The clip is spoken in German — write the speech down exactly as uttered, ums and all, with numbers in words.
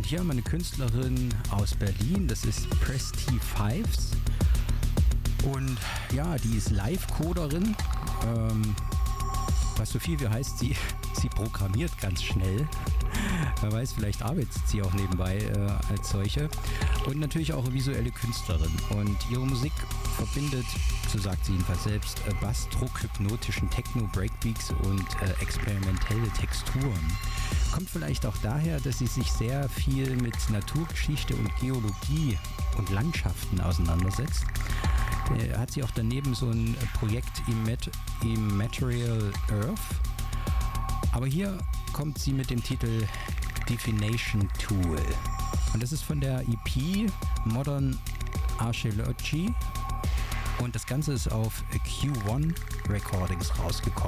hier haben wir eine Künstlerin aus Berlin, das ist Presti Fives. Und ja, die ist Live-Coderin. Ähm, was so viel wie heißt, sie, sie programmiert ganz schnell. Wer weiß, vielleicht arbeitet sie auch nebenbei äh, als solche. Und natürlich auch eine visuelle Künstlerin. Und ihre Musik verbindet, so sagt sie jedenfalls selbst, äh, Bassdruck, hypnotischen Techno, Breakbeats und äh, experimentelle Texturen. Kommt vielleicht auch daher, dass sie sich sehr viel mit Naturgeschichte und Geologie und Landschaften auseinandersetzt. Äh, hat sie auch daneben so ein Projekt Immat- Immaterial Earth. Aber hier kommt sie mit dem Titel Divination Tool. Und das ist von der E P Modern Archaeology. Und das Ganze ist auf Q eins Recordings rausgekommen.